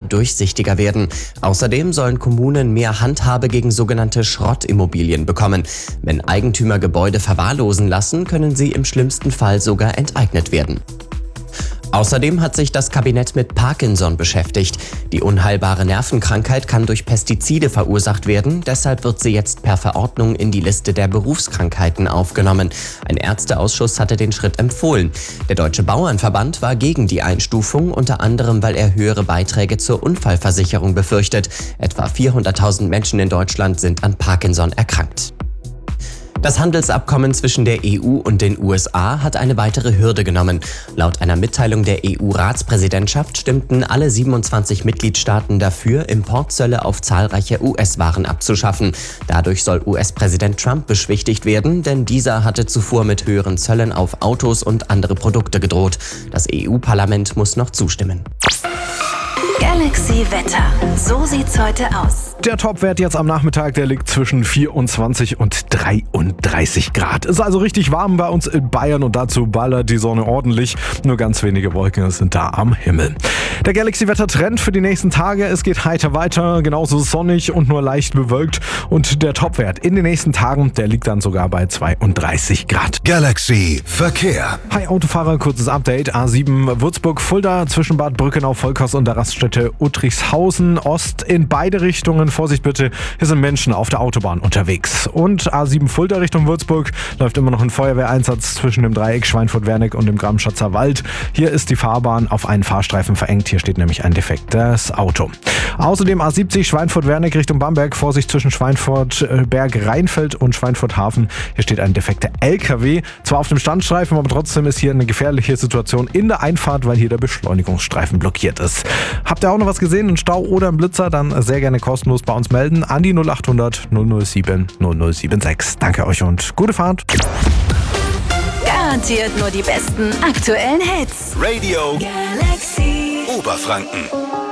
durchsichtiger werden. Außerdem sollen Kommunen mehr Handhabe gegen sogenannte Schrottimmobilien bekommen. Wenn Eigentümer Gebäude verwahrlosen lassen, können sie im schlimmsten Fall sogar enteignet werden. Außerdem hat sich das Kabinett mit Parkinson beschäftigt. Die unheilbare Nervenkrankheit kann durch Pestizide verursacht werden, deshalb wird sie jetzt per Verordnung in die Liste der Berufskrankheiten aufgenommen. Ein Ärzteausschuss hatte den Schritt empfohlen. Der Deutsche Bauernverband war gegen die Einstufung, unter anderem weil er höhere Beiträge zur Unfallversicherung befürchtet. Etwa 400.000 Menschen in Deutschland sind an Parkinson erkrankt. Das Handelsabkommen zwischen der EU und den USA hat eine weitere Hürde genommen. Laut einer Mitteilung der EU-Ratspräsidentschaft stimmten alle 27 Mitgliedstaaten dafür, Importzölle auf zahlreiche US-Waren abzuschaffen. Dadurch soll US-Präsident Trump beschwichtigt werden, denn dieser hatte zuvor mit höheren Zöllen auf Autos und andere Produkte gedroht. Das EU-Parlament muss noch zustimmen. Galaxy Wetter. So sieht's heute aus. Der Topwert jetzt am Nachmittag, der liegt zwischen 24 und 33 Grad. Ist also richtig warm bei uns in Bayern und dazu ballert die Sonne ordentlich. Nur ganz wenige Wolken sind da am Himmel. Der Galaxy-Wetter-Trend für die nächsten Tage, es geht heiter weiter, genauso sonnig und nur leicht bewölkt. Und der Topwert in den nächsten Tagen, der liegt dann sogar bei 32 Grad. Galaxy Verkehr. Hi Autofahrer, kurzes Update. A7 Würzburg-Fulda zwischen Bad Brückenau-Volkers und der Raststätte Uttrichshausen Ost in beide Richtungen. Vorsicht bitte, hier sind Menschen auf der Autobahn unterwegs. Und A7 Fulda Richtung Würzburg läuft immer noch ein Feuerwehreinsatz zwischen dem Dreieck Schweinfurt-Wernig und dem Gramschatzer Wald. Hier ist die Fahrbahn auf einen Fahrstreifen verengt. Hier steht nämlich ein defektes Auto. Außerdem A70 Schweinfurt-Wernig Richtung Bamberg. Vorsicht zwischen Schweinfurt-Berg-Rheinfeld und Schweinfurt-Hafen. Hier steht ein defekter LKW. Zwar auf dem Standstreifen, aber trotzdem ist hier eine gefährliche Situation in der Einfahrt, weil hier der Beschleunigungsstreifen blockiert ist. Habt ihr auch noch was gesehen, einen Stau oder einen Blitzer? Dann sehr gerne kostenlos bei uns melden an die 0800 007 0076. Danke euch und gute Fahrt. Garantiert nur die besten aktuellen Hits. Radio Galaxy Oberfranken.